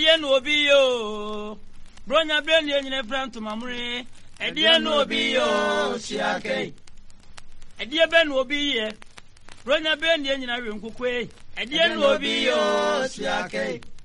Edian will be yo. Bronya Brandy and your friend to Mamre. Edian will be yo. Siake. Edia Ben will be here. Bronya Brandy and your room cook way. Edian will be yo. Siake.